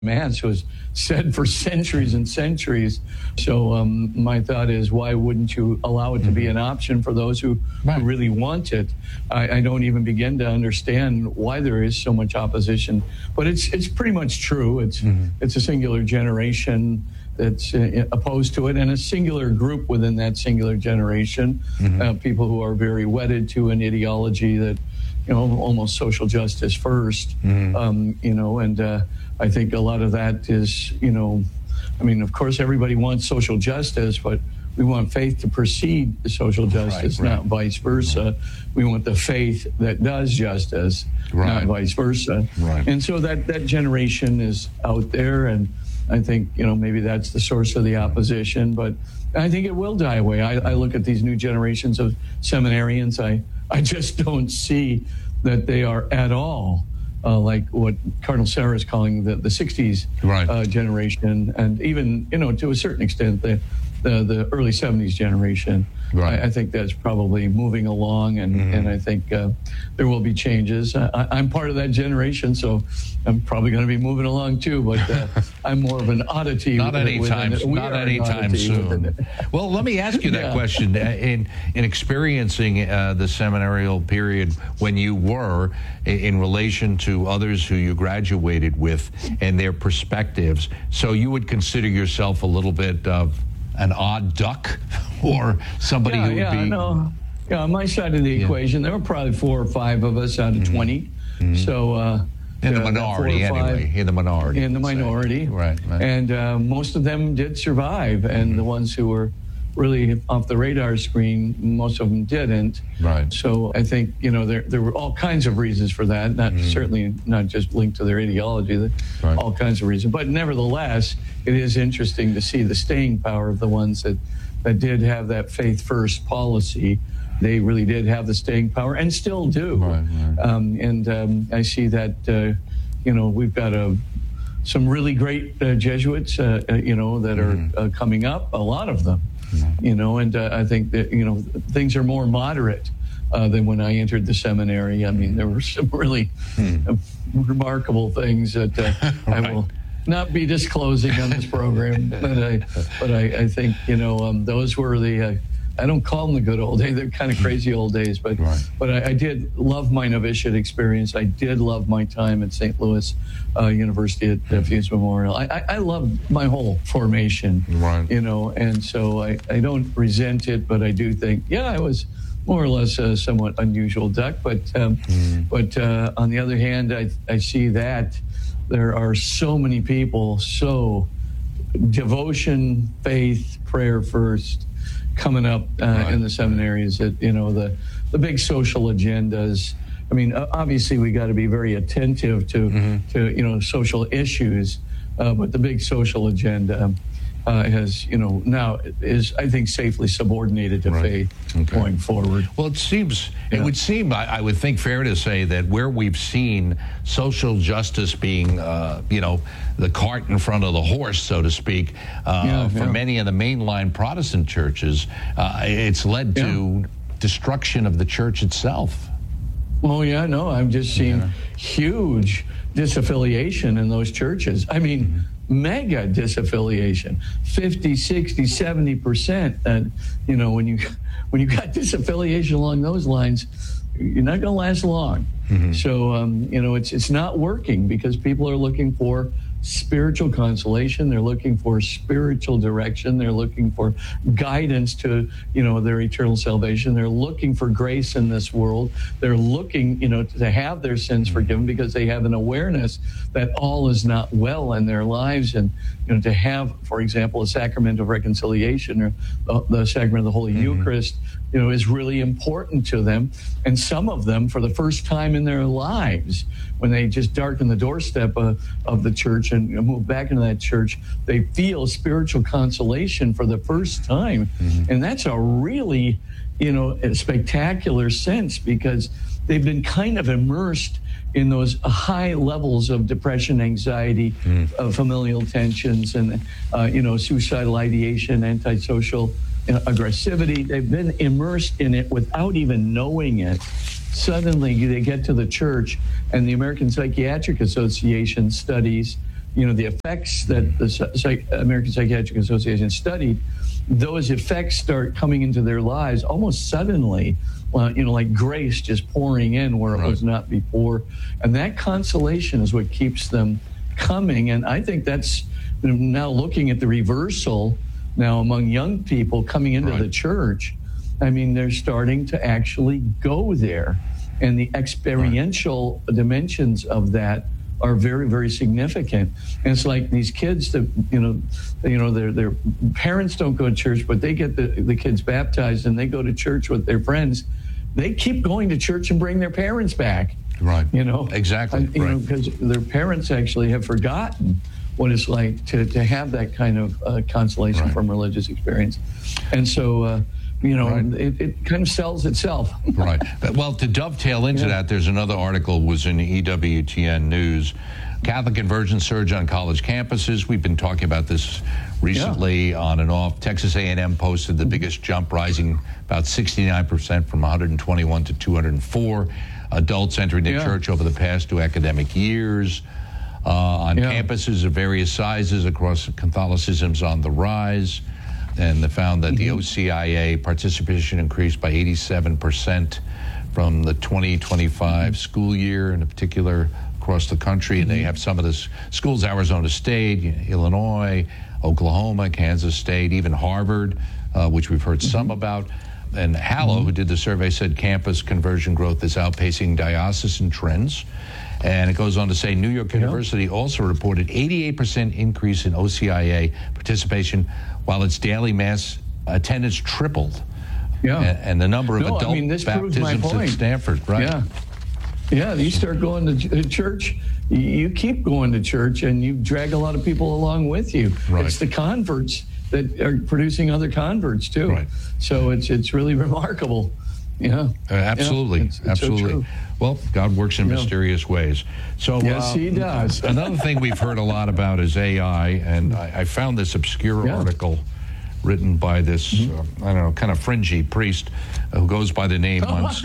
Mass was said for centuries and centuries. So my thought is, why wouldn't you allow it to be an option for those who really want it? I don't even begin to understand why there is so much opposition, but it's pretty much true. It's a singular generation that's opposed to it, and a singular group within that singular generation, people who are very wedded to an ideology that, almost social justice first, and I think a lot of that is, of course, everybody wants social justice, but we want faith to precede social justice, not vice versa. We want the faith that does justice, not vice versa. And so that generation is out there, and I think, maybe that's the source of the opposition, but I think it will die away. I look at these new generations of seminarians, I just don't see that they are at all like what Cardinal Sarah is calling the 60s generation, and even, to a certain extent, the early 70s generation. I think that's probably moving along, and I think there will be changes. I'm part of that generation, so I'm probably going to be moving along too, but I'm more of an oddity. Not anytime soon. Well, let me ask you that question. In experiencing the seminarial period when you were in relation to others who you graduated with and their perspectives, so you would consider yourself a little bit of an odd duck, or somebody who would be... on my side of the equation, there were probably 4 or 5 of us out of 20. So... in the minority, anyway. In the minority. In the minority. Right. And most of them did survive, and the ones who were really off the radar screen, most of them didn't. So I think, there were all kinds of reasons for that, certainly not just linked to their ideology, all kinds of reasons. But nevertheless, it is interesting to see the staying power of the ones that did have that faith-first policy. They really did have the staying power and still do. And I see that, we've got some really great Jesuits, that are coming up, a lot of them, and I think that, things are more moderate than when I entered the seminary. I mean, there were some really remarkable things that I will not be disclosing on this program, but I think, those were the... I don't call them the good old days. They're kind of crazy old days, but I did love my novitiate experience. I did love my time at St. Louis University at Fuse Memorial. I loved my whole formation, and so I don't resent it, but I do think, I was more or less a somewhat unusual duck. But on the other hand, I see that there are so many people, devotion, faith, prayer first, coming up in the seminaries, that the big social agendas. I mean, obviously we got to be very attentive to social issues, but the big social agenda has now is, I think, safely subordinated to faith going forward. Well, it would seem I would think fair to say that where we've seen social justice being the cart in front of the horse, so to speak, for many of the mainline Protestant churches, it's led to destruction of the church itself. Oh, I've just seen huge disaffiliation in those churches. I mean, mega disaffiliation, 50, 60, 70%. And, when you got disaffiliation along those lines, you're not going to last long. So, it's not working because people are looking for spiritual consolation. They're looking for spiritual direction. They're looking for guidance to, their eternal salvation. They're looking for grace in this world. They're looking, to have their sins forgiven because they have an awareness that all is not well in their lives. And, to have, for example, a sacrament of reconciliation or the sacrament of the Holy Eucharist, is really important to them. And some of them, for the first time in their lives, when they just darken the doorstep of the church and move back into that church, they feel spiritual consolation for the first time. And that's a really, a spectacular sense, because they've been kind of immersed in those high levels of depression, anxiety, familial tensions, and, suicidal ideation, antisocial aggressivity. They've been immersed in it without even knowing it. Suddenly they get to the church, and the American Psychiatric Association studies the effects that the American Psychiatric Association studied, those effects start coming into their lives almost suddenly, like grace just pouring in where it was not before. And that consolation is what keeps them coming. And I think that's now looking at the reversal now among young people coming into the church. I mean, they're starting to actually go there. And the experiential dimensions of that are very, very significant. And it's like these kids that, their parents don't go to church, but they get the kids baptized and they go to church with their friends. They keep going to church and bring their parents back. Right. Exactly. Because their parents actually have forgotten what it's like to have that kind of consolation from religious experience. And so, it kind of sells itself. Right. Well, to dovetail into that, there's another article was in EWTN News. Catholic conversion surge on college campuses. We've been talking about this recently on and off. Texas A&M posted the biggest jump, rising about 69% from 121 to 204 adults entering the church over the past 2 academic years. On campuses of various sizes across Catholicism's on the rise. And they found that the OCIA participation increased by 87% from the 2025 school year, in particular across the country. And they have some of the schools, Arizona State, Illinois, Oklahoma, Kansas State, even Harvard, which we've heard some about. And Hallow, who did the survey, said campus conversion growth is outpacing diocesan trends. And it goes on to say New York University also reported 88% increase in OCIA participation, while its daily mass attendance tripled. And the number of adult baptisms at Stanford, Yeah, you start going to church, you keep going to church, and you drag a lot of people along with you. It's the converts that are producing other converts, too. So it's really remarkable. Absolutely. Absolutely. So well, God works in mysterious ways. So yes, he does. Another thing we've heard a lot about is AI, and I found this obscure article written by this, kind of fringy priest who goes by the name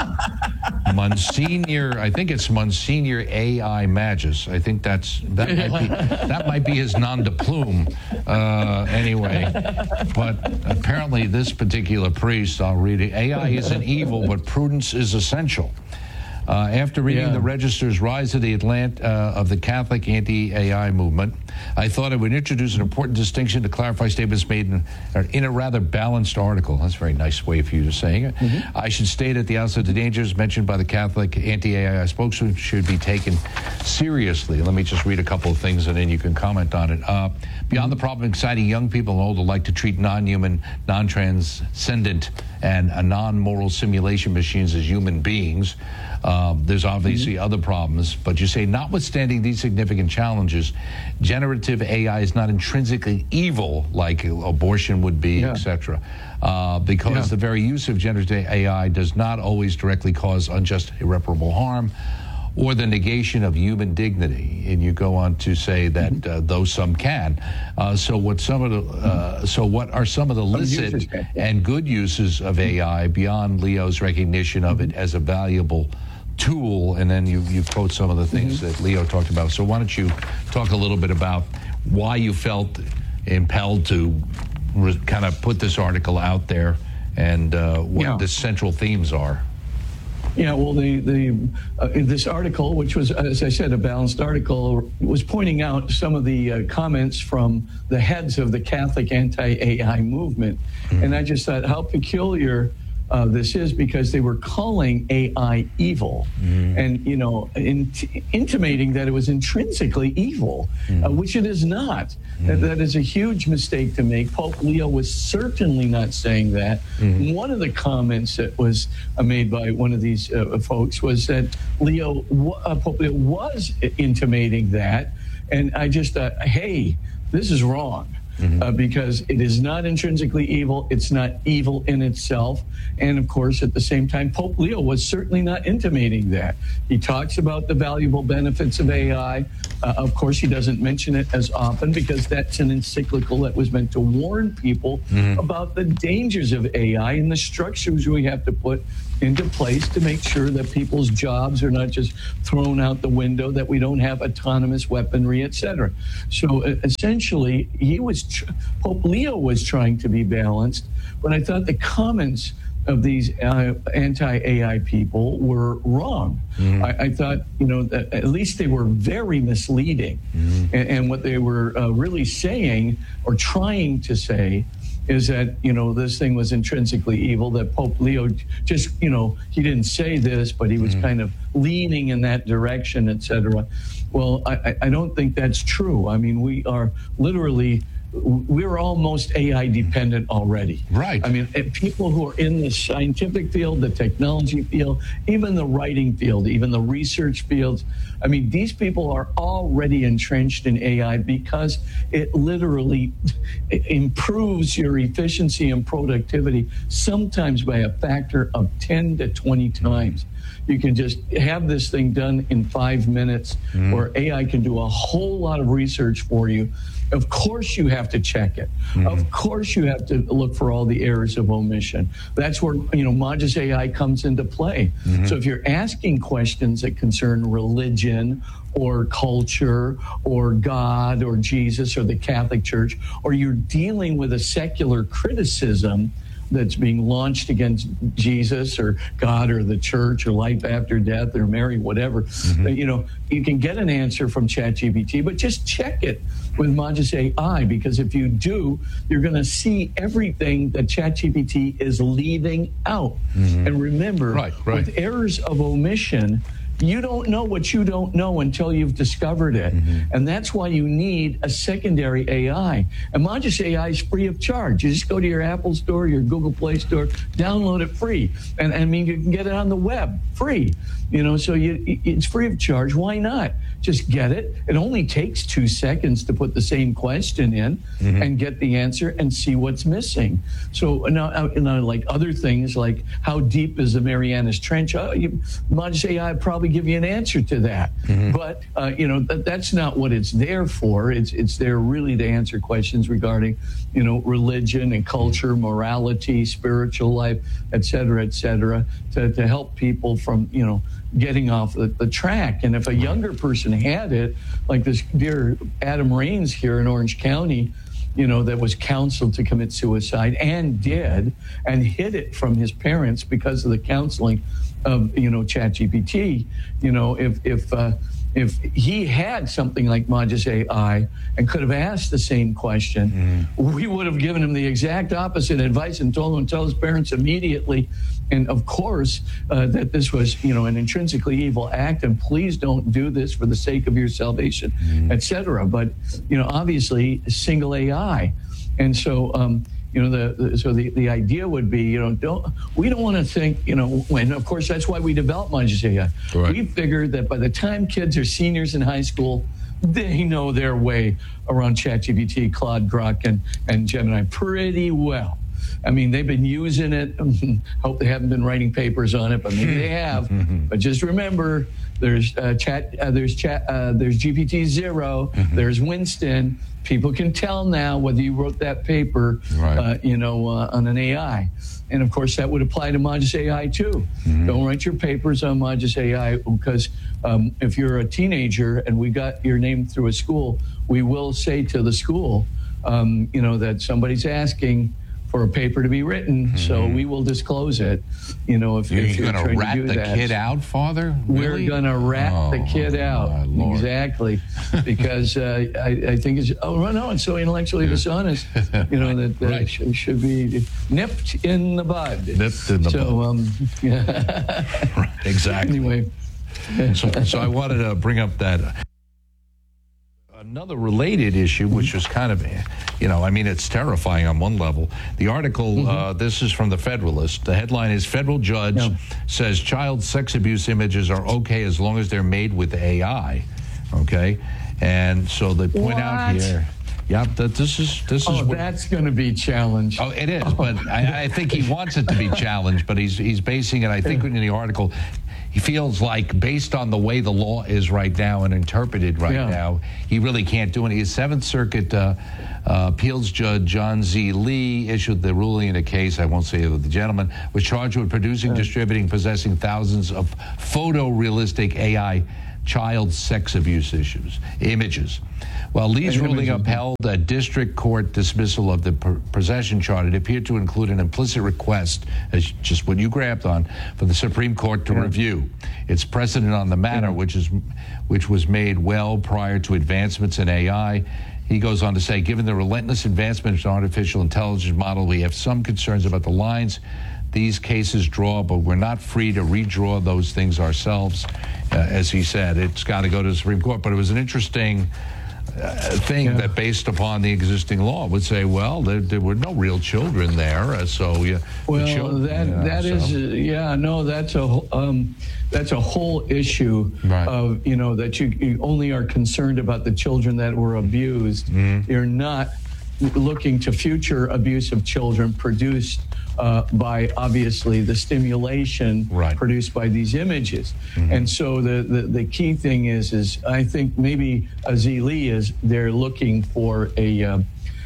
Monsignor, I think it's Monsignor AI Magis. I think that might be his nom de plume anyway. But apparently this particular priest, I'll read it, AI isn't evil, but prudence is essential. After reading the Register's Rise of the Catholic Anti-AI Movement, I thought I would introduce an important distinction to clarify statements made in a rather balanced article. That's a very nice way for you to saying it. I should state at the outset the dangers mentioned by the Catholic Anti-AI spokesman should be taken seriously. Let me just read a couple of things and then you can comment on it. Beyond the problem of exciting young people and old alike to treat non-human, non-transcendent, and non-moral simulation machines as human beings, there's obviously other problems, but you say, notwithstanding these significant challenges, generative AI is not intrinsically evil like abortion would be, etc. Because the very use of generative AI does not always directly cause unjust, irreparable harm or the negation of human dignity. And you go on to say that though some can. So what are some of the licit and good uses of AI beyond Leo's recognition of it as a valuable tool? And then you quote some of the things that Leo talked about. So why don't you talk a little bit about why you felt impelled to kind of put this article out there and what the central themes are? Yeah, well, this article, which was, as I said, a balanced article, was pointing out some of the comments from the heads of the Catholic anti-AI movement. And I just thought how peculiar this is, because they were calling AI evil and, intimating that it was intrinsically evil, which it is not. That is a huge mistake to make. Pope Leo was certainly not saying that. One of the comments that was made by one of these folks was that Pope Leo was intimating that. And I just thought, hey, this is wrong. because it is not intrinsically evil. It's not evil in itself. And of course, at the same time, Pope Leo was certainly not intimating that. He talks about the valuable benefits of AI. Of course, he doesn't mention it as often because that's an encyclical that was meant to warn people about the dangers of AI and the structures we have to put into place to make sure that people's jobs are not just thrown out the window, that we don't have autonomous weaponry, etc. So essentially, Pope Leo was trying to be balanced, but I thought the comments of these anti-AI people were wrong. I thought, that at least they were very misleading. And what they were really saying or trying to say is that, this thing was intrinsically evil, that Pope Leo just, he didn't say this, but he was kind of leaning in that direction, et cetera. Well, I don't think that's true. I mean, we're almost AI dependent already. Right. I mean, people who are in the scientific field, the technology field, even the writing field, even the research fields, I mean, these people are already entrenched in AI because it literally improves your efficiency and productivity, sometimes by a factor of 10 to 20 times. You can just have this thing done in 5 minutes, or AI can do a whole lot of research for you. Of course you have to check it. Of course you have to look for all the errors of omission. That's where, Magis AI comes into play. So if you're asking questions that concern religion or culture or God or Jesus or the Catholic Church, or you're dealing with a secular criticism that's being launched against Jesus or God or the church or life after death or Mary, whatever, you can get an answer from ChatGPT, but just check it with Magis AI, because if you do, you're going to see everything that ChatGPT is leaving out. And remember, with errors of omission, you don't know what you don't know until you've discovered it. And that's why you need a secondary AI. And Magis AI is free of charge. You just go to your Apple Store, your Google Play Store, download it free. And I mean, you can get it on the web free. So it's free of charge. Why not? Just get it. It only takes 2 seconds to put the same question in and get the answer and see what's missing. So now, like other things, like how deep is the Marianas Trench? Magis AI probably give you an answer to that. But, that's not what it's there for. It's there really to answer questions regarding, religion and culture, morality, spiritual life, et cetera, to help people from, getting off the track. And if a younger person had it, like this dear Adam Raines here in Orange County, that was counseled to commit suicide and did, and hid it from his parents because of the counseling of, ChatGPT, if he had something like Magis AI and could have asked the same question, we would have given him the exact opposite advice and told him to tell his parents immediately. And of course, that this was, an intrinsically evil act, and please don't do this for the sake of your salvation, etc. But, obviously, single AI. And so, the idea would be, we don't want to think, when, of course, that's why we developed Magis AI. We figured that by the time kids are seniors in high school, they know their way around ChatGPT, Claude, Grok, and Gemini pretty well. I mean, they've been using it. Hope they haven't been writing papers on it, but maybe they have. But just remember, there's GPT-0, there's Winston. People can tell now whether you wrote that paper, on an AI. And of course, that would apply to Magis AI too. Don't write your papers on Magis AI, because if you're a teenager and we got your name through a school, we will say to the school, that somebody's asking for a paper to be written, so we will disclose it. If you're going to rat the kid out, Father? Really? We're going to rat the kid out. Exactly. Because I think it's, it's so intellectually dishonest, that should be nipped in the bud. Nipped in the bud. Right, exactly. Anyway. So I wanted to bring up that. Another related issue, which was kind of, it's terrifying on one level. The article, this is from the Federalist. The headline is, Federal Judge says child sex abuse images are okay as long as they're made with AI. Okay? And so they point out here, Yeah, this is. That's going to be challenged. Oh, it is, but I think he wants it to be challenged. But he's basing it. I think in the article, he feels like based on the way the law is right now and interpreted now, he really can't do anything. His Seventh Circuit appeals judge John Z. Lee issued the ruling in a case. I won't say who the gentleman was charged with producing, distributing, possessing thousands of photorealistic AI child sex abuse images. While Lee's ruling upheld a district court dismissal of the possession charge, it appeared to include an implicit request, as just what you grabbed on, for the Supreme Court to review its precedent on the matter, which was made well prior to advancements in AI. He goes on to say, given the relentless advancement in artificial intelligence model, we have some concerns about the lines these cases draw, but we're not free to redraw those things ourselves. As he said, it's got to go to the Supreme Court. But it was an interesting thing that based upon the existing law would say, well, there were no real children there, that's a whole issue of that you only are concerned about the children that were abused. You're not looking to future abuse of children produced by obviously the stimulation produced by these images. And so the key thing is I think maybe Z. Lee is they're looking for a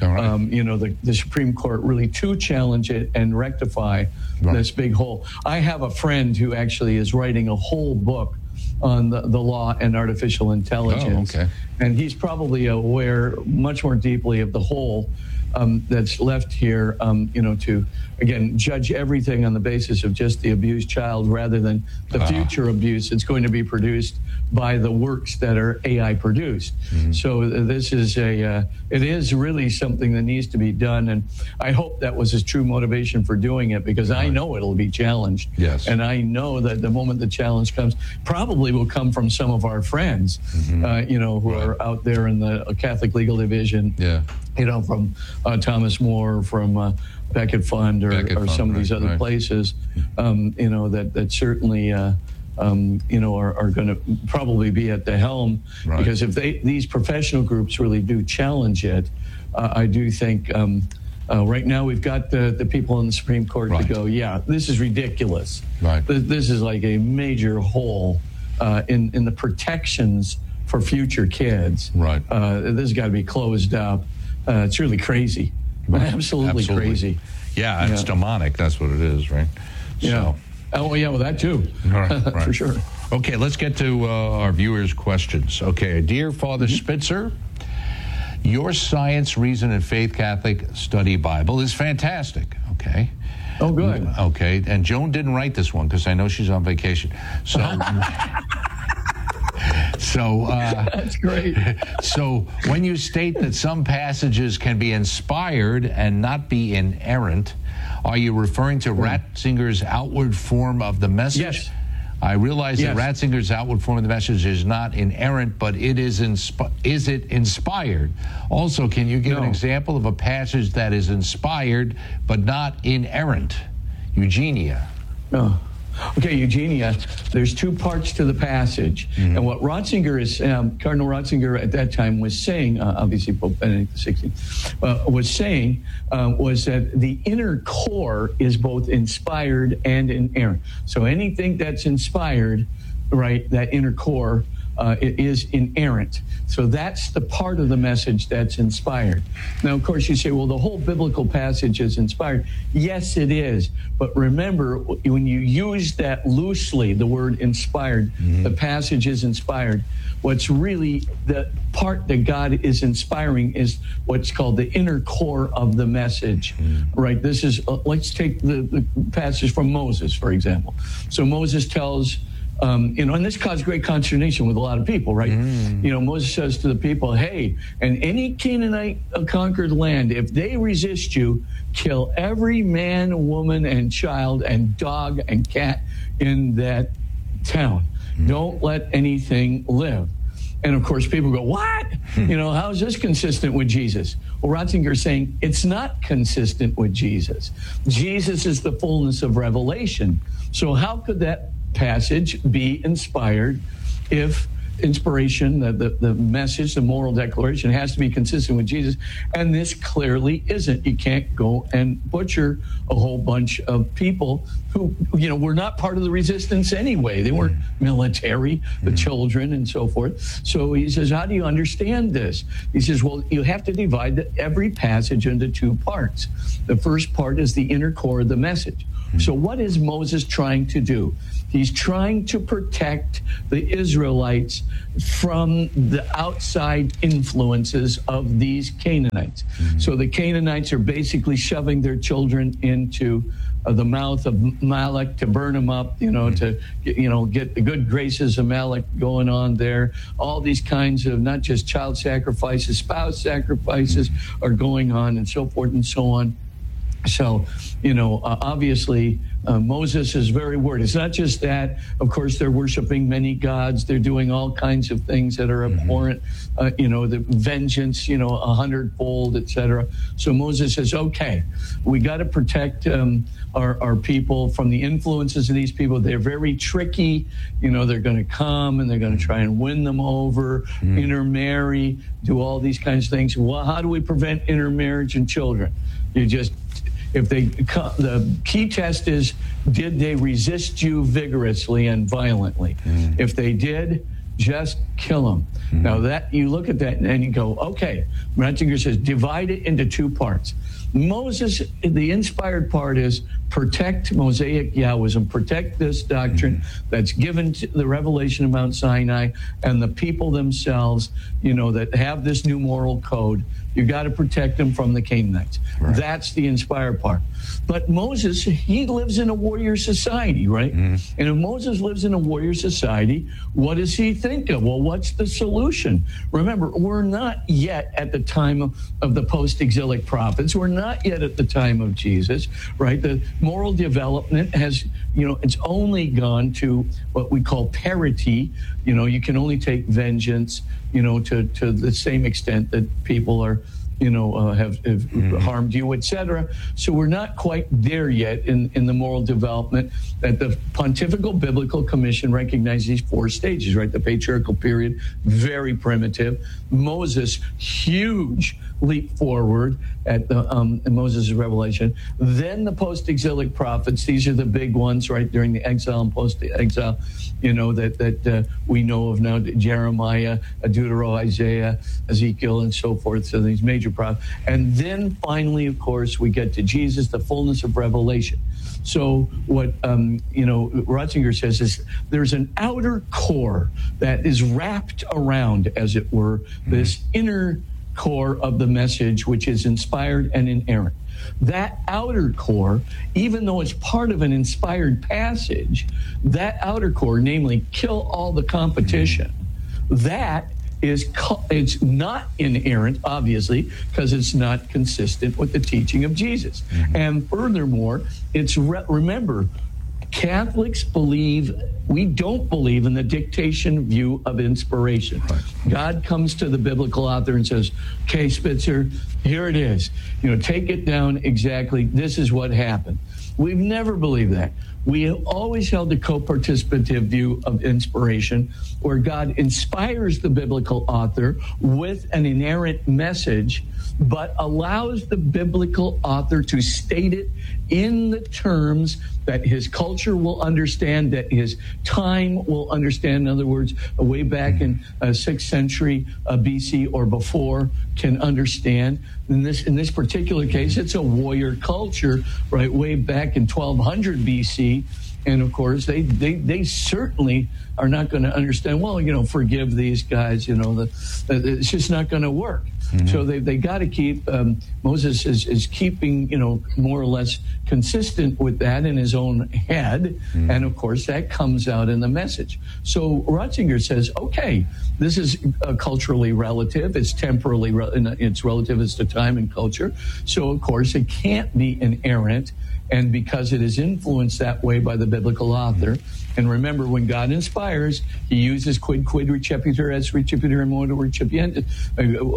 the Supreme Court really to challenge it and rectify this big hole. I have a friend who actually is writing a whole book on the law and artificial intelligence. And he's probably aware much more deeply of the hole that's left here, to, again, judge everything on the basis of just the abused child rather than the future abuse that's going to be produced by the works that are AI produced. So this is it is really something that needs to be done. And I hope that was his true motivation for doing it, because I know it'll be challenged. Yes. And I know that the moment the challenge comes, probably will come from some of our friends, who are out there in the Catholic Legal Division. From Thomas More, from Becket Fund, or some of these other places, that certainly, are going to probably be at the helm. Because if these professional groups really do challenge it, I do think right now we've got the people in the Supreme Court to go, this is ridiculous. This is like a major hole in the protections for future kids. This has got to be closed up. It's really crazy. Absolutely crazy. Yeah, it's demonic. That's what it is, right? Yeah. Well, that too. Right. For sure. Okay, let's get to our viewers' questions. Okay, dear Father Spitzer, your Science, Reason, and Faith Catholic Study Bible is fantastic. Okay. Oh, good. Okay, and Joan didn't write this one because I know she's on vacation. So... that's great. So when you state that some passages can be inspired and not be inerrant, are you referring to Ratzinger's outward form of the message? Yes. I realize that Ratzinger's outward form of the message is not inerrant, but it is is it inspired? Also, can you give an example of a passage that is inspired but not inerrant? Eugenia. No. Okay, Eugenia, there's two parts to the passage. And what Ratzinger is, Cardinal Ratzinger at that time was saying, obviously Pope Benedict XVI, was saying was that the inner core is both inspired and inerrant. So anything that's inspired, that inner core, it is inerrant. So that's the part of the message that's inspired. Now, of course, you say, well, the whole biblical passage is inspired. Yes, it is. But remember, when you use that loosely, the word inspired, the passage is inspired. What's really the part that God is inspiring is what's called the inner core of the message, right? This is, let's take the passage from Moses, for example. So Moses tells, and this caused great consternation with a lot of people, right? Moses says to the people, hey, and any Canaanite conquered land, if they resist you, kill every man, woman, and child, and dog and cat in that town. Don't let anything live. And of course, people go, what? How is this consistent with Jesus? Well, Ratzinger is saying it's not consistent with Jesus. Jesus is the fullness of revelation. So how could that passage be inspired if inspiration, the message, the moral declaration has to be consistent with Jesus. And this clearly isn't. You can't go and butcher a whole bunch of people who, were not part of the resistance anyway. They weren't military, the children and so forth. So he says, how do you understand this? He says, well, you have to divide every passage into two parts. The first part is the inner core of the message. So what is Moses trying to do? He's trying to protect the Israelites from the outside influences of these Canaanites. So the Canaanites are basically shoving their children into the mouth of Malek to burn them up, to get the good graces of Malek going on there. All these kinds of not just child sacrifices, spouse sacrifices are going on, and so forth and so on. So, obviously, Moses is very worried. It's not just that. Of course, they're worshiping many gods. They're doing all kinds of things that are abhorrent, the vengeance, 100-fold, etc. So Moses says, okay, we got to protect our people from the influences of these people. They're very tricky. They're going to come and they're going to try and win them over, intermarry, do all these kinds of things. Well, how do we prevent intermarriage in children? The key test is, did they resist you vigorously and violently? If they did, just kill them. Now that you look at that and you go, okay, Ratzinger says, divide it into two parts. Moses, the inspired part is protect Mosaic Yahwism, protect this doctrine that's given to the revelation of Mount Sinai and the people themselves, that have this new moral code. You got to protect them from the Canaanites. Right. That's the inspired part. But Moses, he lives in a warrior society, right? And if Moses lives in a warrior society, what does he think of? Well, what's the solution? Remember, we're not yet at the time of the post-exilic prophets. We're not yet at the time of Jesus, right? The moral development has, it's only gone to what we call parity. You can only take vengeance, to the same extent that people are, have harmed you, etc. So we're not quite there yet in the moral development that the Pontifical Biblical Commission recognizes these four stages, right? The patriarchal period, very primitive. Moses, huge leap forward at the Moses' revelation. Then the post-exilic prophets, these are the big ones, right, during the exile and post-exile, that we know of now, Jeremiah, Deuteronomy, Isaiah, Ezekiel, and so forth, so these major prophets. And then finally, of course, we get to Jesus, the fullness of revelation. So what, Ratzinger says is there's an outer core that is wrapped around, as it were, this inner core of the message, which is inspired and inerrant. That outer core, even though it's part of an inspired passage, that outer core, namely kill all the competition, that it's not inerrant, obviously, because it's not consistent with the teaching of Jesus. And furthermore, remember, Catholics we don't believe in the dictation view of inspiration. Right. God comes to the biblical author and says, okay, Spitzer, here it is. Take it down exactly. This is what happened. We've never believed that. We have always held the co-participative view of inspiration, where God inspires the biblical author with an inerrant message, but allows the biblical author to state it in the terms that his culture will understand, that his time will understand. In other words, way back in 6th century BC or before can understand. In this particular case, it's a warrior culture, right, way back in 1200 BC. And of course, they certainly are not going to understand, forgive these guys, it's just not going to work. So they got to keep, Moses is keeping, more or less consistent with that in his own head. And of course, that comes out in the message. So Ratzinger says, okay, this is culturally relative. It's temporally, it's relative as to time and culture. So of course, it can't be inerrant. And because it is influenced that way by the biblical author, and remember, when God inspires, he uses quid recepitur, et recepitur, in modo recipiente, whatever is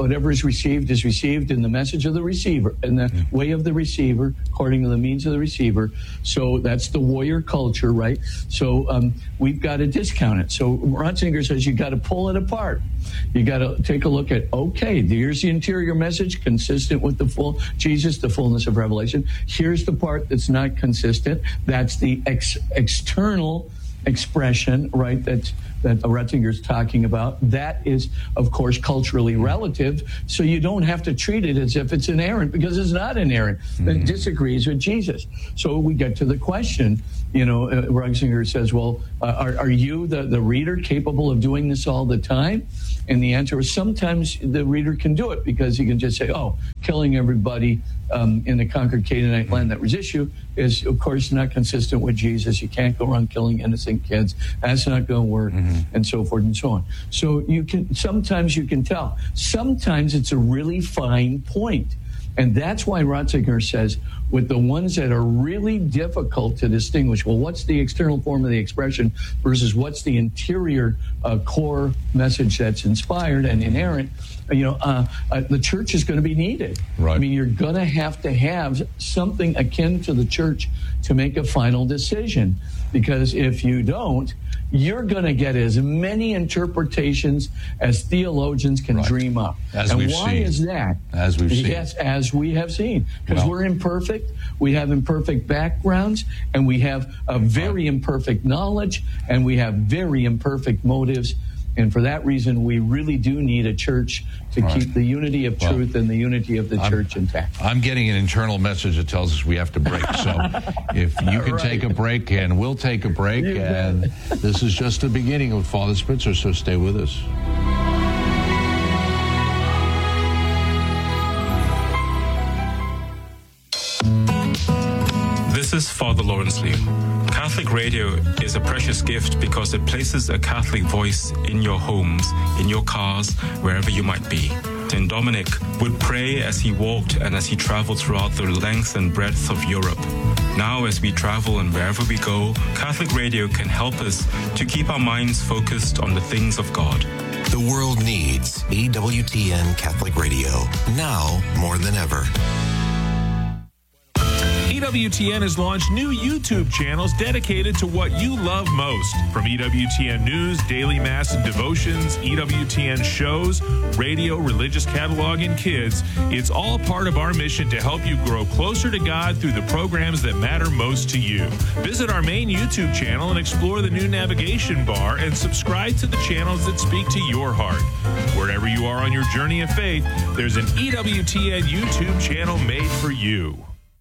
is received in the message of the receiver, in the way of the receiver, according to the means of the receiver. So that's the warrior culture, right? So we've got to discount it. So Ratzinger says you got to pull it apart. You got to take a look at, okay, here's the interior message consistent with the full Jesus, the fullness of revelation. Here's the part that's not consistent. That's the external expression, right, that Ratzinger's talking about. That is, of course, culturally relative, so you don't have to treat it as if it's inerrant, because it's not inerrant. It disagrees with Jesus. So we get to the question, Ratzinger says, well, are you, the reader, capable of doing this all the time? And the answer is sometimes the reader can do it, because he can just say, killing everybody in the conquered Canaanite land that resists you is, of course, not consistent with Jesus. You can't go around killing innocent kids. That's not going to work, and so forth and so on. So sometimes you can tell. Sometimes it's a really fine point. And that's why Ratzinger says, with the ones that are really difficult to distinguish, well, what's the external form of the expression versus what's the interior core message that's inspired and inerrant, the church is going to be needed. Right. I mean, you're going to have something akin to the church to make a final decision, because if you don't, you're going to get as many interpretations as theologians can dream up. And why is that? As we've seen. Yes, as we have seen. Because we're imperfect, we have imperfect backgrounds, and we have a very imperfect knowledge, and we have very imperfect motives. And for that reason, we really do need a church to keep the unity of truth and the unity of the church intact. I'm getting an internal message that tells us we have to break. So if you can take a break, and we'll take a break. And this is just the beginning of Father Spitzer, so stay with us. This is Father Lawrence Liu. Catholic radio is a precious gift because it places a Catholic voice in your homes, in your cars, wherever you might be. St. Dominic would pray as he walked and as he traveled throughout the length and breadth of Europe. Now, as we travel and wherever we go, Catholic radio can help us to keep our minds focused on the things of God. The world needs EWTN Catholic Radio, now more than ever. EWTN has launched new YouTube channels dedicated to what you love most. From EWTN News, Daily Mass and Devotions, EWTN shows, radio, religious catalog, and kids, it's all part of our mission to help you grow closer to God through the programs that matter most to you. Visit our main YouTube channel and explore the new navigation bar, and subscribe to the channels that speak to your heart. Wherever you are on your journey of faith, there's an EWTN YouTube channel made for you.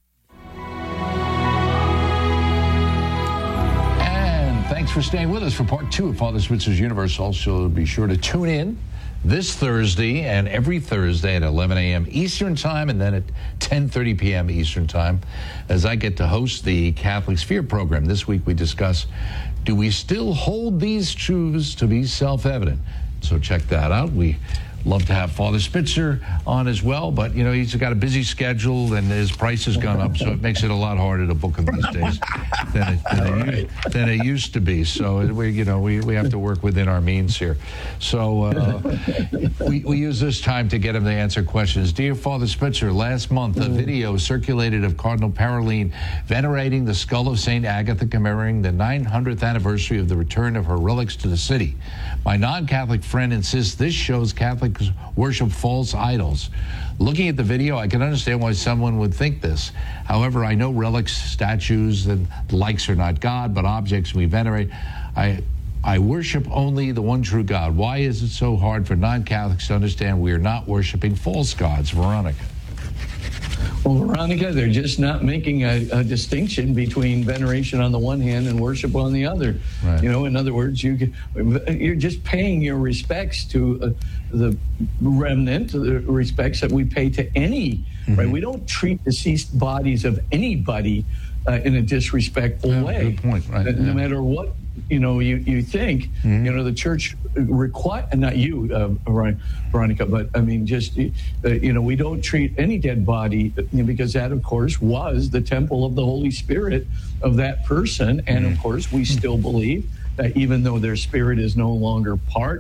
Thanks for staying with us for part 2 of Father Spitzer's Universe. Also, be sure to tune in this Thursday and every Thursday at 11 a.m. Eastern Time, and then at 10:30 p.m. Eastern Time, as I get to host the Catholic Sphere program. This week we discuss, do we still hold these truths to be self-evident? So check that out. We love to have Father Spitzer on as well, but he's got a busy schedule and his price has gone up, so it makes it a lot harder to book him these days than it used to be. So we have to work within our means here. So we use this time to get him to answer questions. Dear Father Spitzer, last month a video circulated of Cardinal Parolin venerating the skull of St. Agatha, commemorating the 900th anniversary of the return of her relics to the city. My non-Catholic friend insists this shows Catholics worship false idols. Looking at the video, I can understand why someone would think this. However, I know relics, statues, and the likes are not God, but objects we venerate. I worship only the one true God. Why is it so hard for non-Catholics to understand we are not worshiping false gods? Veronica. Well, Veronica, they're just not making a distinction between veneration on the one hand and worship on the other. Right. In other words, you're just paying your respects to the remnant, the respects that we pay to any. Right? We don't treat deceased bodies of anybody in a disrespectful way. Good point. Right. No matter what you think, the church require, not you, Veronica, but I mean, just, we don't treat any dead body, because that, of course, was the temple of the Holy Spirit of that person. And of course, we still believe that even though their spirit is no longer part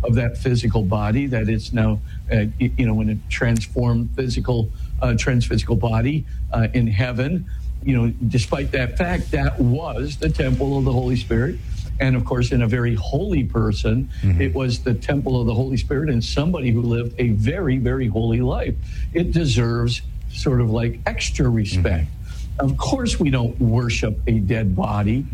of that physical body that is now, in a transformed transphysical body in heaven. Despite that fact, that was the temple of the Holy Spirit. And of course, in a very holy person, it was the temple of the Holy Spirit and somebody who lived a very, very holy life. It deserves sort of like extra respect. Of course, we don't worship a dead body.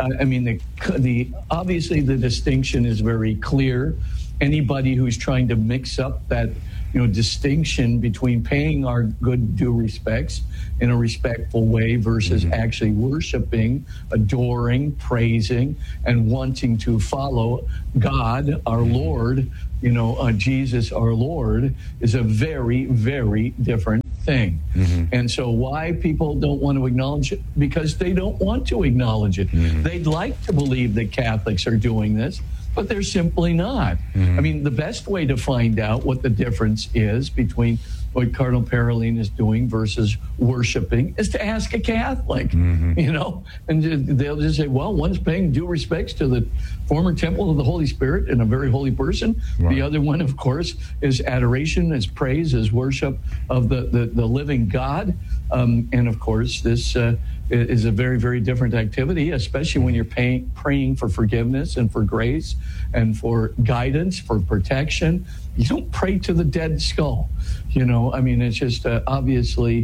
Obviously the distinction is very clear. Anybody who's trying to mix up that distinction between paying our good due respects in a respectful way versus actually worshiping, adoring, praising, and wanting to follow God, our Lord, Jesus, our Lord, is a very, very different thing. And so why people don't want to acknowledge it? Because they don't want to acknowledge it. They'd like to believe that Catholics are doing this, but they're simply not. The best way to find out what the difference is between what Cardinal Parolin is doing versus worshiping is to ask a Catholic, and they'll just say, well, one's paying due respects to the former temple of the Holy Spirit and a very holy person. Right. The other one, of course, is adoration, is praise, is worship of the living God. And of course, this is a very, very different activity, especially when you're praying for forgiveness and for grace and for guidance, for protection. You don't pray to the dead skull. It's just obviously,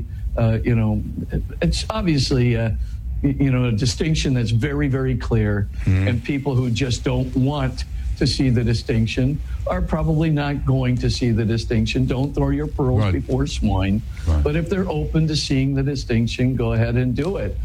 it's obviously, a distinction that's very, very clear. And people who just don't want to see the distinction are probably not going to see the distinction. Don't throw your pearls before swine. Right. But if they're open to seeing the distinction, go ahead and do it.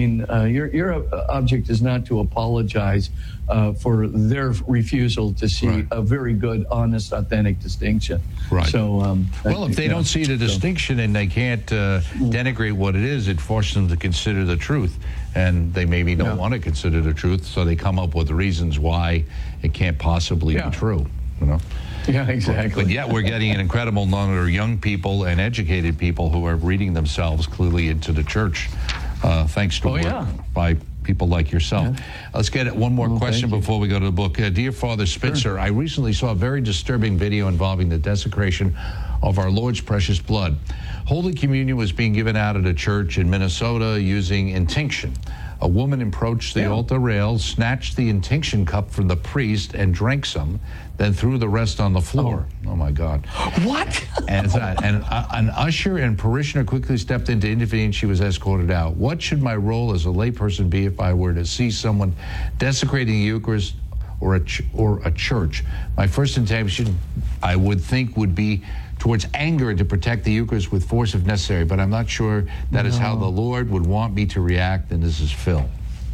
Your object is not to apologize for their refusal to see a very good, honest, authentic distinction. Right. So, if they don't see the distinction and they can't denigrate what it is, it forces them to consider the truth. And they maybe don't want to consider the truth, so they come up with reasons why it can't possibly be true. Yeah, exactly. But yet we're getting an incredible number of young people and educated people who are reading themselves clearly into the church, thanks to work by people like yourself. Let's get at one more question before we go to the book. Dear Father Spitzer, I recently saw a very disturbing video involving the desecration of our Lord's precious blood. Holy Communion was being given out at a church in Minnesota using intinction. A woman approached the altar rail, snatched the intinction cup from the priest and drank some, then threw the rest on the floor. Oh my God. What? And an usher and parishioner quickly stepped in to intervene. She was escorted out. What should my role as a layperson be if I were to see someone desecrating the Eucharist or a church? My first intention, I would think, would be towards anger and to protect the Eucharist with force if necessary, but I'm not sure that is how the Lord would want me to react, and this is Phil.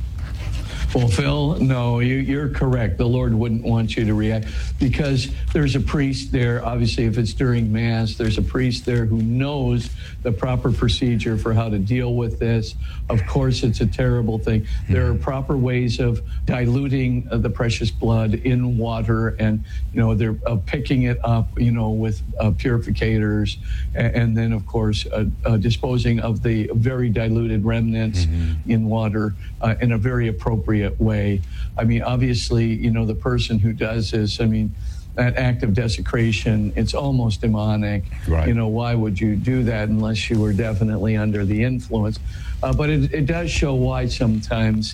Well, Phil, no, you're correct. The Lord wouldn't want you to react because there's a priest there. Obviously, if it's during Mass, there's a priest there who knows the proper procedure for how to deal with this. Of course, it's a terrible thing. There are proper ways of diluting the precious blood in water, and they're picking it up, with purificators, and then, of course, disposing of the very diluted remnants in water in a very appropriate way. Obviously, the person who does this, that act of desecration, it's almost demonic. Right. Why would you do that unless you were definitely under the influence? But it does show why sometimes,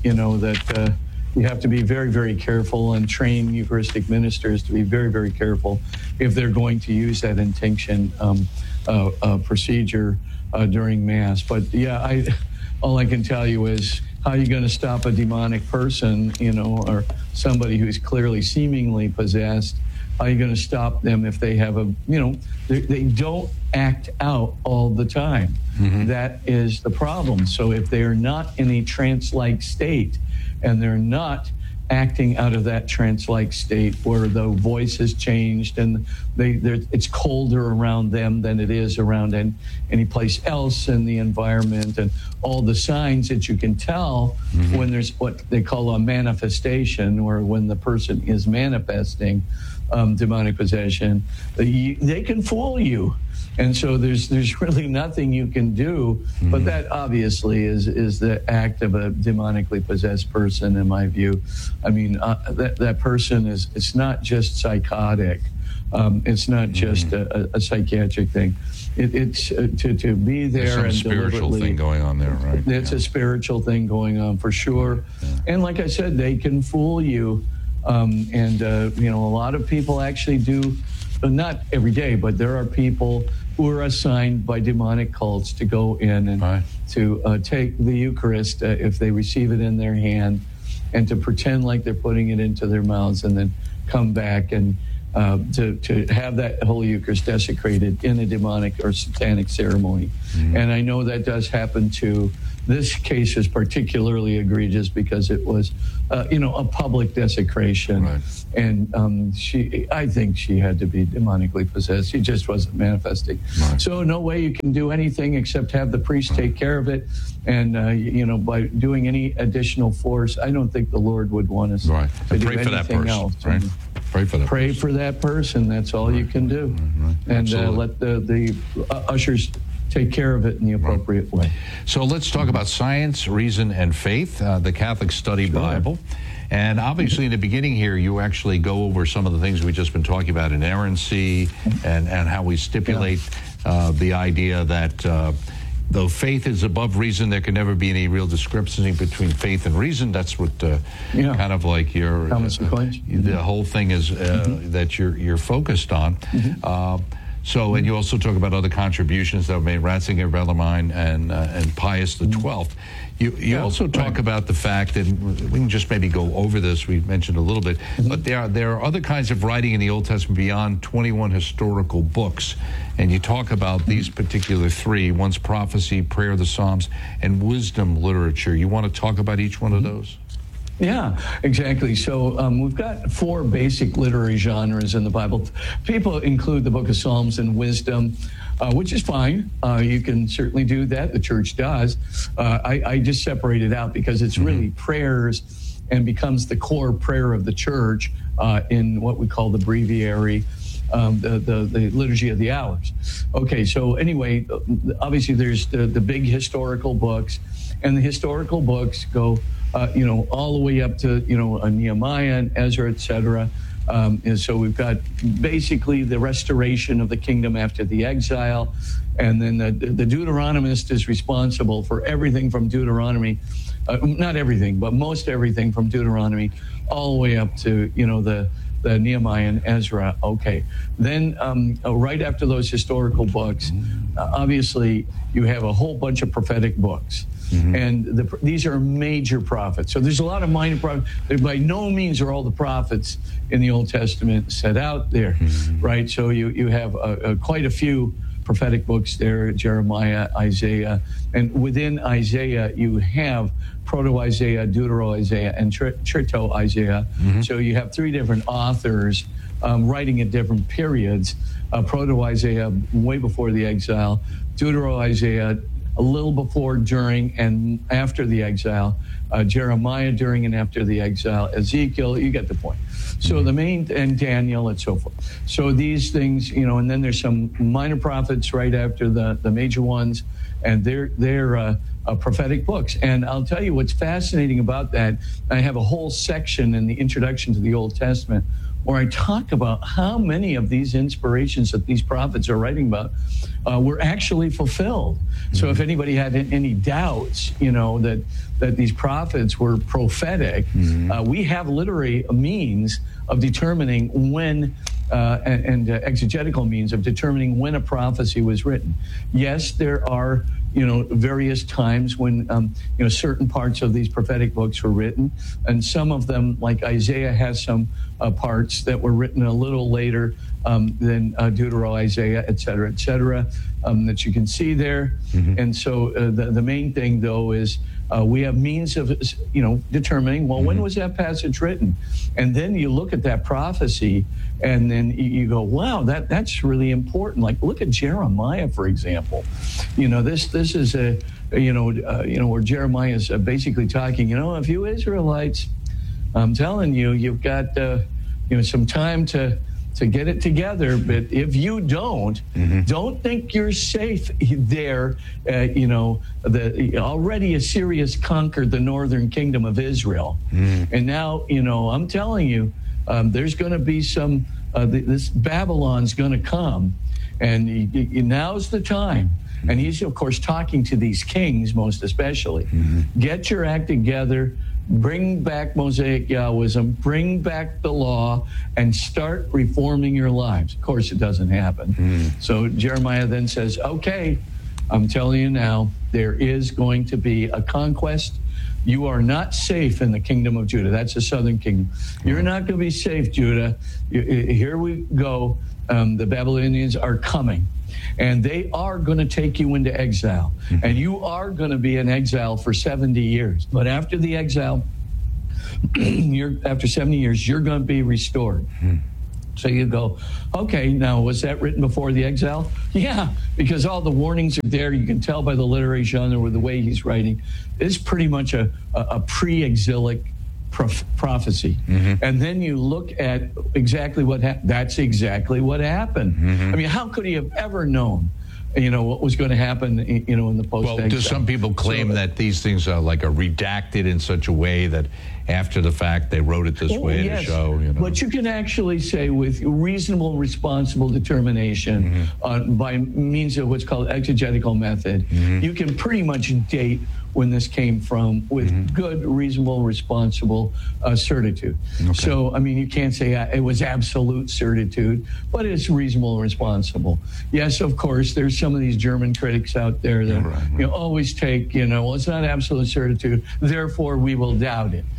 that you have to be very, very careful and train Eucharistic ministers to be very, very careful if they're going to use that intinction procedure during Mass. But all I can tell you is, how are you going to stop a demonic person, or somebody who's clearly seemingly possessed? How are you going to stop them if they have they don't act out all the time? That is the problem. So if they are not in a trance-like state and they're not acting out of that trance-like state where the voice has changed and it's colder around them than it is around any place else in the environment, and all the signs that you can tell when there's what they call a manifestation, or when the person is manifesting demonic possession, they can fool you. And so there's really nothing you can do, but that obviously is the act of a demonically possessed person, in my view. I mean, that person it's not just psychotic. It's not just a psychiatric thing. It's to be there. There's some and spiritual thing going on there, right? It's a spiritual thing going on for sure. Yeah. And like I said, they can fool you. A lot of people actually do, not every day, but there are people who are assigned by demonic cults to go in and to take the Eucharist if they receive it in their hand, and to pretend like they're putting it into their mouths, and then come back and to have that Holy Eucharist desecrated in a demonic or satanic ceremony. And I know that does happen too. This case is particularly egregious because it was, a public desecration. Right. And I think she had to be demonically possessed. She just wasn't manifesting. Right. So no way you can do anything except have the priest take care of it. And, by doing any additional force, I don't think the Lord would want us to do pray for that person, else. Right? Pray for that person. For that person. That's all you can do. Right. And let the ushers take care of it in the appropriate way. So let's talk about science, reason, and faith, the Catholic Study Bible. And obviously in the beginning here, you actually go over some of the things we've just been talking about, inerrancy, and how we stipulate the idea that though faith is above reason, there can never be any real discrepancy between faith and reason. That's what kind of like your the whole thing is that you're focused on. So, and you also talk about other contributions that were made, Ratzinger, Bellarmine, and Pius XII. You also talk about the fact that we can just maybe go over this. We mentioned a little bit, but there are other kinds of writing in the Old Testament beyond 21 historical books, and you talk about these particular three: one's prophecy, prayer, the Psalms, and wisdom literature. You want to talk about each one of those? Yeah, exactly. So we've got four basic literary genres in the Bible. People include the Book of Psalms and wisdom, which is fine. You can certainly do that. The church does. I just separate it out because it's really prayers and becomes the core prayer of the church in what we call the breviary, the Liturgy of the Hours. Okay, so anyway, obviously there's the big historical books, and the historical books go all the way up to, Nehemiah and Ezra, etc. And so we've got basically the restoration of the kingdom after the exile. And then the Deuteronomist is responsible for everything from Deuteronomy, not everything, but most everything from Deuteronomy all the way up to, the Nehemiah and Ezra. Okay. Then right after those historical books, obviously you have a whole bunch of prophetic books. And these are major prophets. So there's a lot of minor prophets. By no means are all the prophets in the Old Testament set out there, right? So you have quite a few prophetic books there, Jeremiah, Isaiah. And within Isaiah, you have Proto-Isaiah, Deutero-Isaiah, and Trito-Isaiah. So you have three different authors writing at different periods. Proto-Isaiah, way before the exile. Deutero-Isaiah, a little before, during, and after the exile. Jeremiah during and after the exile. Ezekiel, you get the point. So the main, and Daniel and so forth. So these things, and then there's some minor prophets right after the major ones, and they're prophetic books. And I'll tell you what's fascinating about that. I have a whole section in the introduction to the Old Testament where I talk about how many of these inspirations that these prophets are writing about were actually fulfilled. So if anybody had any doubts, that these prophets were prophetic, we have literary means of determining when, and exegetical means of determining when a prophecy was written. Yes, there are various times when, certain parts of these prophetic books were written. And some of them, like Isaiah, has some parts that were written a little later than Deutero-Isaiah, et cetera, that you can see there. And so the main thing, though, is we have means of, determining, well, when was that passage written? And then you look at that prophecy, and then you go, wow, that's really important. Like, look at Jeremiah, for example. This is where Jeremiah is basically talking, if you Israelites, I'm telling you, you've got, some time to, to get it together. But if you don't think you're safe there. Already Assyria conquered the northern kingdom of Israel. And now, I'm telling you, there's going to be some, this Babylon's going to come. And now's the time. And he's, of course, talking to these kings, most especially. Get your act together. Bring back Mosaic Yahwism, bring back the law, and start reforming your lives. Of course, it doesn't happen. So Jeremiah then says, okay, I'm telling you now, there is going to be a conquest. You are not safe in the kingdom of Judah. That's the southern kingdom. You're not going to be safe, Judah. Here we go. The Babylonians are coming. And they are going to take you into exile. And you are going to be in exile for 70 years. But after the exile, after 70 years, you're going to be restored. So you go, okay, now was that written before the exile? Yeah, because all the warnings are there. You can tell by the literary genre or the way he's writing. It's pretty much a pre-exilic prophecy. And then you look at exactly what happened. That's exactly what happened. I mean, how could he have ever known, what was going to happen, in the post-exile? Well, do some people claim that these things are redacted in such a way that after the fact they wrote it this way to show, But you can actually say with reasonable, responsible determination by means of what's called exegetical method, you can pretty much date when this came from with good, reasonable, responsible certitude. So, I mean, you can't say it was absolute certitude, but it's reasonable and responsible. Yes, of course, there's some of these German critics out there that always take, well, it's not absolute certitude, therefore we will doubt it.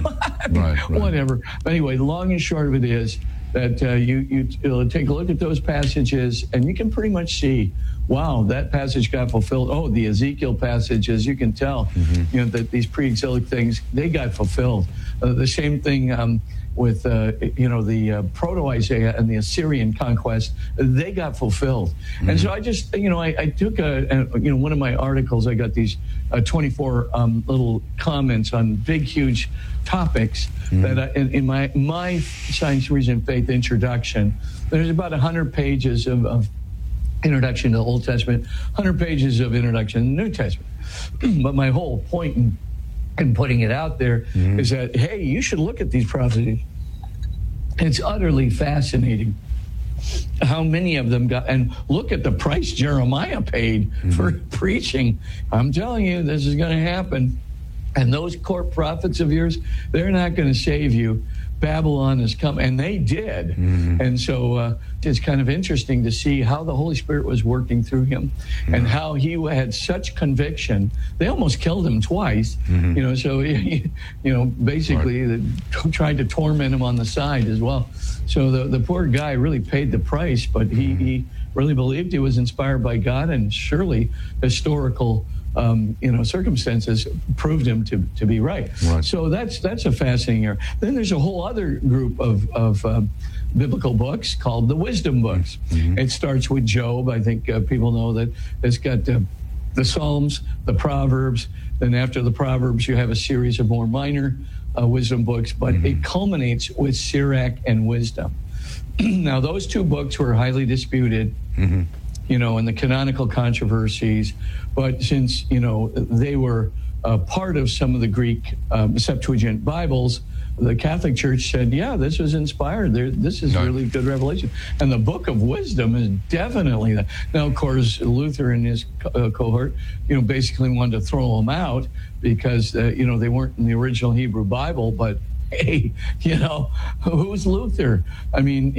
Whatever. But anyway, the long and short of it is that you take a look at those passages and you can pretty much see, wow, that passage got fulfilled. Oh, the Ezekiel passage, as you can tell, that these pre-exilic things, they got fulfilled. The same thing with, the Proto-Isaiah and the Assyrian conquest, they got fulfilled. And so I just, I took one of my articles, I got these 24 little comments on big, huge topics that in my Science, Reason, Faith introduction, there's about 100 pages of introduction to the Old Testament, 100 pages of introduction to the New Testament. But my whole point in putting it out there is that, hey, you should look at these prophecies. It's utterly fascinating how many of them got, and look at the price Jeremiah paid for preaching. I'm telling you, this is going to happen. And those court prophets of yours, they're not going to save you. Babylon has come, and they did. And so it's kind of interesting to see how the Holy Spirit was working through him and how he had such conviction. They almost killed him twice, so, basically they tried to torment him on the side as well. So the poor guy really paid the price, but he really believed he was inspired by God, and surely historical circumstances proved him to be right. So that's a fascinating area. Then there's a whole other group of biblical books called the wisdom books. It starts with Job. I think people know that it's got the Psalms, the Proverbs. Then after the Proverbs, you have a series of more minor wisdom books, but it culminates with Sirach and Wisdom. Now, those two books were highly disputed. In the canonical controversies, but since, they were part of some of the Greek Septuagint Bibles, the Catholic Church said, yeah, this was inspired. This is really good revelation. And the Book of Wisdom is definitely that. Now, of course, Luther and his cohort, basically wanted to throw them out because, they weren't in the original Hebrew Bible, but hey, who's Luther? I mean,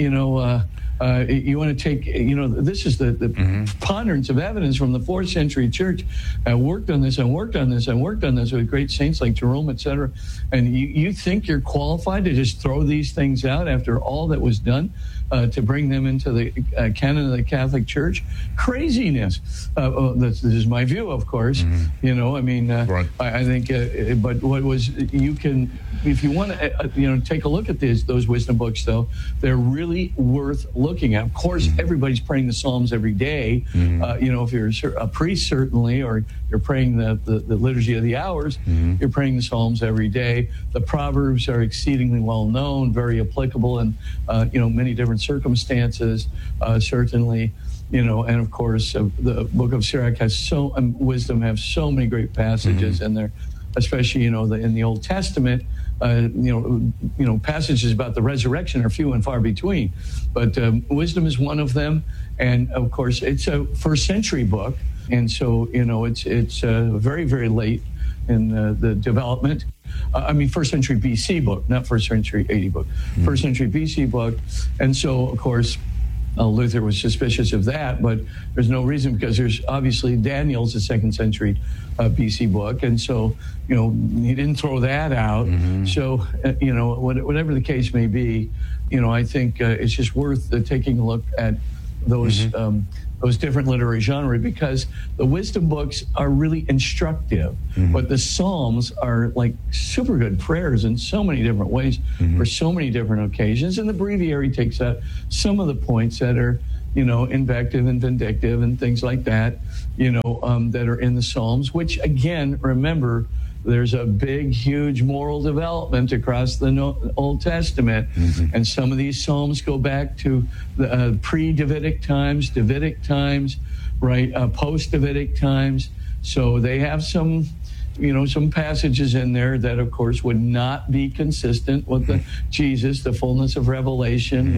you want to take, this is the preponderance of evidence from the 4th century church. I worked on this with great saints like Jerome, etc. And you think you're qualified to just throw these things out after all that was done to bring them into the canon of the Catholic Church? Craziness. This is my view, of course. I think, but what was, you can if you want to, take a look at those wisdom books, though, they're really worth looking at. Of course, everybody's praying the Psalms every day. If you're a priest, certainly, or you're praying the Liturgy of the Hours, you're praying the Psalms every day. The Proverbs are exceedingly well known, very applicable in, many different circumstances, certainly. And of course, the Book of Sirach has wisdom have so many great passages in there, especially in the Old Testament. Passages about the resurrection are few and far between, but wisdom is one of them. And of course, it's a first century book, and so it's very, very late in the development. First century BC book, not first century AD book. First century BC book, and so of course. Luther was suspicious of that, but there's no reason, because there's obviously Daniel's a second century BC book, and so he didn't throw that out. So whatever the case may be, I think it's just worth taking a look at those different literary genres, because the wisdom books are really instructive, but the Psalms are like super good prayers in so many different ways for so many different occasions. And the breviary takes out some of the points that are, invective and vindictive and things like that, that are in the Psalms, which again, remember, there's a big, huge moral development across the Old Testament. And some of these Psalms go back to the pre-Davidic times, Davidic times, right, post-Davidic times. So they have some passages in there that, of course, would not be consistent with Jesus, the fullness of revelation,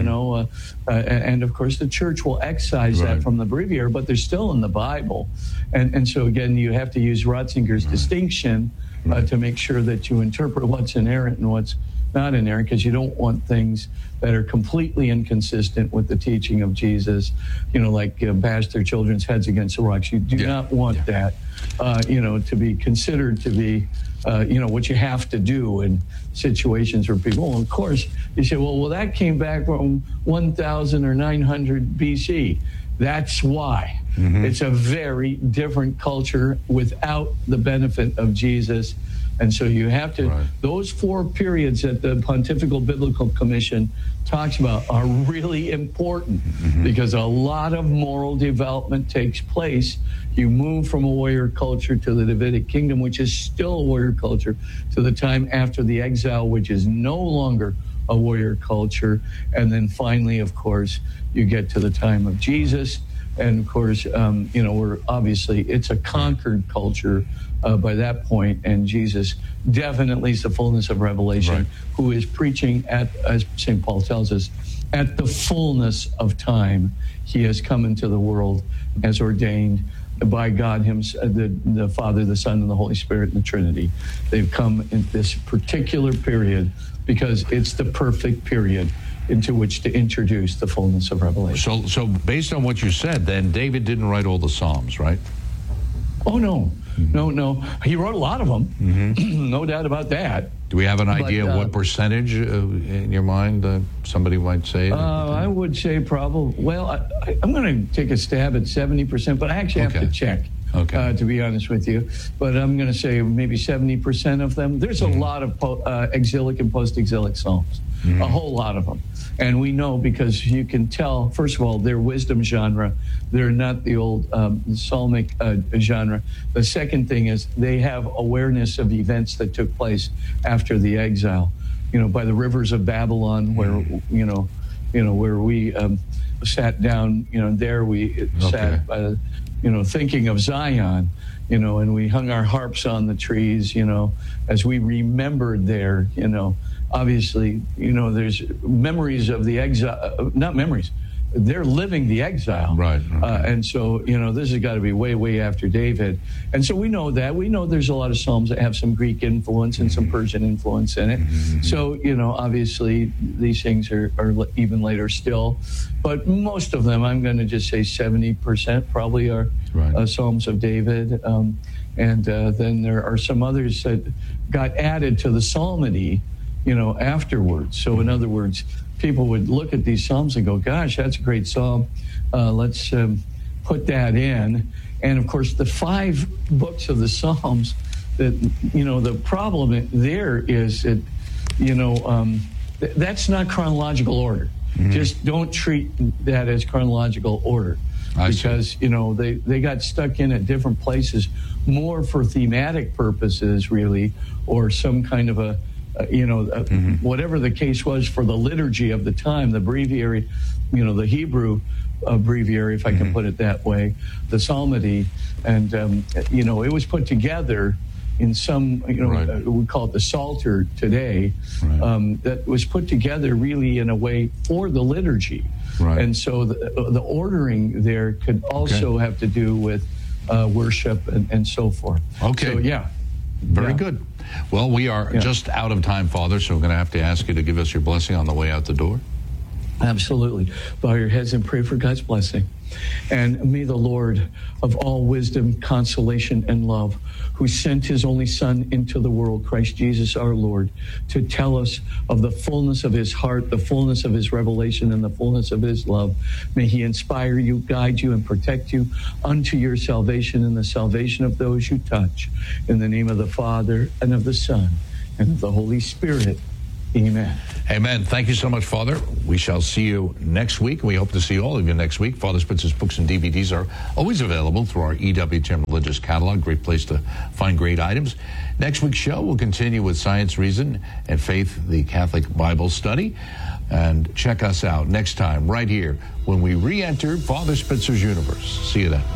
and of course the church will excise that from the breviary, but they're still in the Bible. And so again, you have to use Ratzinger's distinction to make sure that you interpret what's inerrant and what's not inerrant, because you don't want things that are completely inconsistent with the teaching of Jesus, like bash their children's heads against the rocks. You do not want that, to be considered to be, what you have to do in situations where people, well, of course, you say, well, that came back from 1,000 or 900 BC. That's why. It's a very different culture without the benefit of Jesus. And so you have to, those 4 periods that the Pontifical Biblical Commission talks about are really important, because a lot of moral development takes place. You move from a warrior culture to the Davidic kingdom, which is still a warrior culture, to the time after the exile, which is no longer a warrior culture. And then finally, of course, you get to the time of Jesus. And of course, we're obviously, it's a conquered culture by that point, and Jesus definitely is the fullness of revelation, who is preaching at, as St. Paul tells us, at the fullness of time. He has come into the world as ordained by God himself, the Father, the Son, and the Holy Spirit, and the Trinity. They've come in this particular period because it's the perfect period into which to introduce the fullness of revelation. So based on what you said, then David didn't write all the Psalms, right? Oh, no. No. He wrote a lot of them. No doubt about that. Do we have an idea of what percentage in your mind somebody might say? I would say probably, I'm going to take a stab at 70%, but I actually have to check. To be honest with you. But I'm going to say maybe 70% of them. There's a lot of exilic and post-exilic Psalms, a whole lot of them. And we know, because you can tell, first of all, they're wisdom genre. They're not the old psalmic genre. The second thing is they have awareness of events that took place after the exile. By the rivers of Babylon, where, where we sat down, there we sat by the, thinking of Zion, and we hung our harps on the trees, as we remembered there, obviously, there's memories of the exile, not memories, they're living the exile. Right. And so, this has got to be way, way after David. And so we know that. We know there's a lot of Psalms that have some Greek influence and some Persian influence in it. So, obviously, these things are even later still. But most of them, I'm going to just say 70% probably are Psalms of David. And then there are some others that got added to the psalmody, afterwards. So in other words, people would look at these Psalms and go, gosh, that's a great Psalm. Let's put that in. And of course, the 5 books of the Psalms, that, the problem there is that that's not chronological order. Mm-hmm. Just don't treat that as chronological order. Because, they got stuck in at different places more for thematic purposes, really, or some kind of whatever the case was for the liturgy of the time, the breviary, the Hebrew breviary, if I can put it that way, the psalmody. And, it was put together in some, we call it the Psalter today, that was put together really in a way for the liturgy. Right. And so the ordering there could also have to do with worship and so forth. Okay. So, yeah. Very good. Well, we are just out of time, Father, so we're going to have to ask you to give us your blessing on the way out the door. Absolutely. Bow your heads and pray for God's blessing. And may the Lord of all wisdom, consolation, and love, who sent his only Son into the world, Christ Jesus our Lord, to tell us of the fullness of his heart, the fullness of his revelation, and the fullness of his love. May he inspire you, guide you, and protect you unto your salvation and the salvation of those you touch. In the name of the Father, and of the Son, and of the Holy Spirit. Amen. Amen. Thank you so much, Father. We shall see you next week. We hope to see all of you next week. Father Spitzer's books and DVDs are always available through our EWTN Religious Catalog. Great place to find great items. Next week's show, we'll continue with Science, Reason, and Faith, the Catholic Bible Study. And check us out next time right here when we re-enter Father Spitzer's universe. See you then.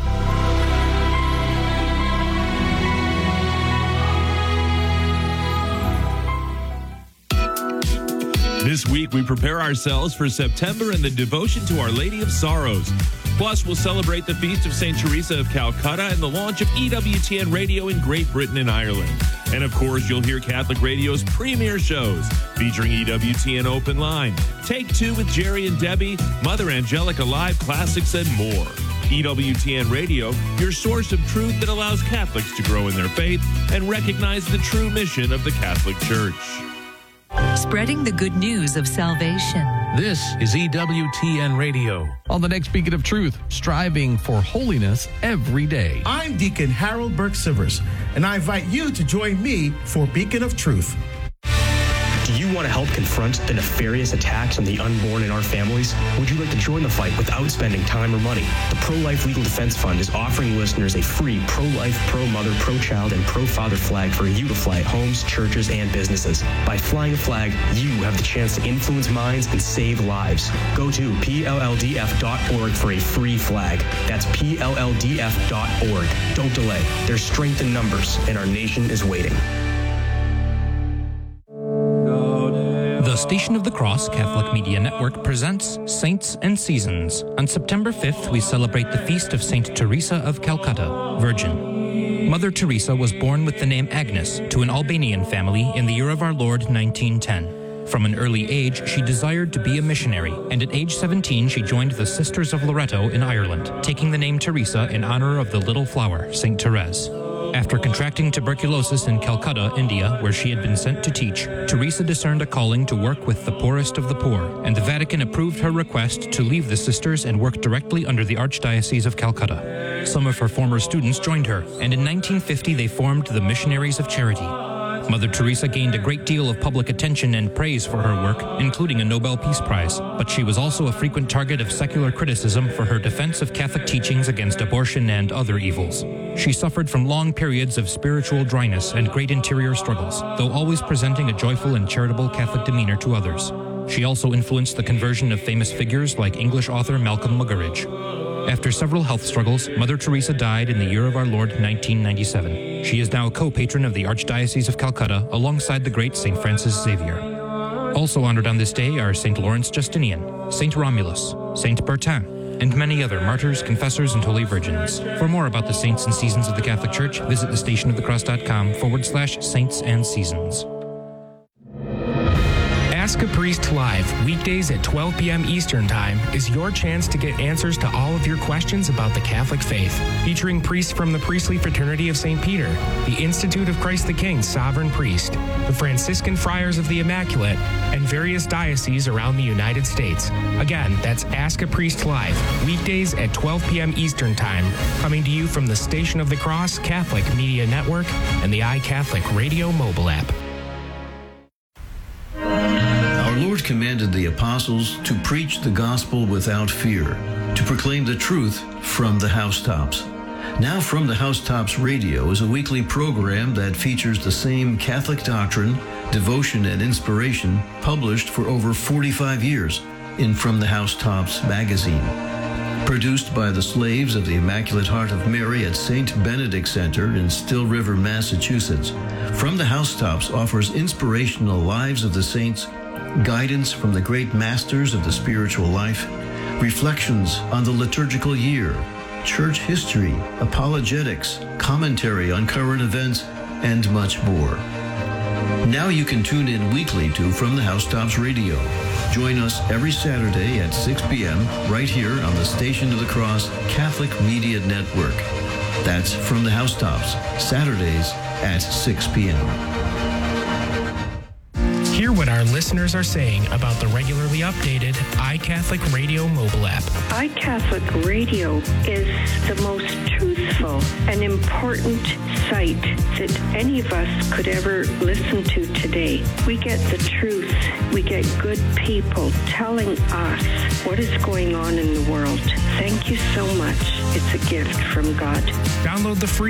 This week, we prepare ourselves for September and the devotion to Our Lady of Sorrows. Plus, we'll celebrate the Feast of St. Teresa of Calcutta and the launch of EWTN Radio in Great Britain and Ireland. And of course, you'll hear Catholic Radio's premier shows featuring EWTN Open Line, Take Two with Jerry and Debbie, Mother Angelica Live Classics, and more. EWTN Radio, your source of truth that allows Catholics to grow in their faith and recognize the true mission of the Catholic Church. Spreading the good news of salvation. This is EWTN Radio. On the next Beacon of Truth, striving for holiness every day. I'm Deacon Harold Burke-Sivers, and I invite you to join me for Beacon of Truth. Do you want to help confront the nefarious attacks on the unborn in our families? Would you like to join the fight without spending time or money? The Pro-Life Legal Defense Fund is offering listeners a free pro-life, pro-mother, pro-child, and pro-father flag for you to fly at homes, churches, and businesses. By flying a flag, you have the chance to influence minds and save lives. Go to PLLDF.org for a free flag. That's PLLDF.org. Don't delay. There's strength in numbers, and our nation is waiting. The Station of the Cross Catholic Media Network presents Saints and Seasons. On September 5th, we celebrate the feast of St. Teresa of Calcutta, Virgin. Mother Teresa was born with the name Agnes to an Albanian family in the year of our Lord 1910. From an early age, she desired to be a missionary, and at age 17, she joined the Sisters of Loreto in Ireland, taking the name Teresa in honor of the little flower, St. Therese. After contracting tuberculosis in Calcutta, India, where she had been sent to teach, Teresa discerned a calling to work with the poorest of the poor, and the Vatican approved her request to leave the sisters and work directly under the Archdiocese of Calcutta. Some of her former students joined her, and in 1950 they formed the Missionaries of Charity. Mother Teresa gained a great deal of public attention and praise for her work, including a Nobel Peace Prize, but she was also a frequent target of secular criticism for her defense of Catholic teachings against abortion and other evils. She suffered from long periods of spiritual dryness and great interior struggles, though always presenting a joyful and charitable Catholic demeanor to others. She also influenced the conversion of famous figures like English author Malcolm Muggeridge. After several health struggles, Mother Teresa died in the year of our Lord 1997. She is now a co-patron of the Archdiocese of Calcutta alongside the great St. Francis Xavier. Also honored on this day are St. Lawrence Justinian, St. Romulus, St. Bertin, and many other martyrs, confessors, and holy virgins. For more about the saints and seasons of the Catholic Church, visit thestationofthecross.com/saints and seasons. Ask a Priest Live, weekdays at 12 p.m. Eastern Time, is your chance to get answers to all of your questions about the Catholic faith. Featuring priests from the Priestly Fraternity of St. Peter, the Institute of Christ the King Sovereign Priest, the Franciscan Friars of the Immaculate, and various dioceses around the United States. Again, that's Ask a Priest Live, weekdays at 12 p.m. Eastern Time, coming to you from the Station of the Cross Catholic Media Network and the iCatholic Radio mobile app. commanded the apostles to preach the gospel without fear, to proclaim the truth from the housetops. Now From the Housetops Radio is a weekly program that features the same Catholic doctrine, devotion, and inspiration published for over 45 years in From the Housetops magazine. Produced by the slaves of the Immaculate Heart of Mary at St. Benedict Center in Still River, Massachusetts, From the Housetops offers inspirational lives of the saints, guidance from the great masters of the spiritual life, reflections on the liturgical year, church history, apologetics, commentary on current events, and much more. Now you can tune in weekly to From the Housetops Radio. Join us every Saturday at 6 p.m. right here on the Station of the Cross Catholic Media Network. That's From the Housetops, Saturdays at 6 p.m. Hear what our listeners are saying about the regularly updated iCatholic Radio mobile app. iCatholic Radio is the most truthful and important site that any of us could ever listen to today. We get the truth. We get good people telling us what is going on in the world. Thank you so much. It's a gift from God. Download the free